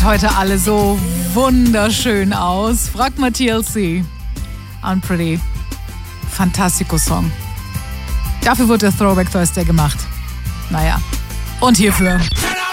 heute alle so wunderschön aus. Frag mal TLC. Unpretty. Fantastico-Song. Dafür wurde der Throwback Thursday gemacht. Naja. Und hierfür.